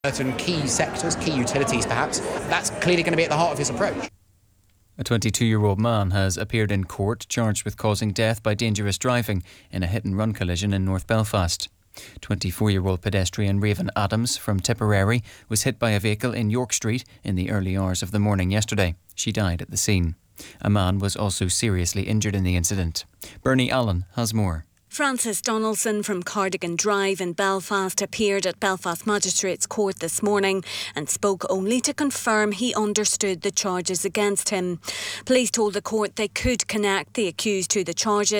certain key sectors, key utilities perhaps. That's clearly going to be at the heart of his approach. A 22-year-old man has appeared in court charged with causing death by dangerous driving in a hit-and-run collision in North Belfast. 24-year-old pedestrian Raven Adams from Tipperary was hit by a vehicle in York Street in the early hours of the morning yesterday. She died at the scene. A man was also seriously injured in the incident. Bernie Allen has more. Francis Donaldson from Cardigan Drive in Belfast appeared at Belfast Magistrates Court this morning and spoke only to confirm he understood the charges against him. Police told the court they could connect the accused to the charges.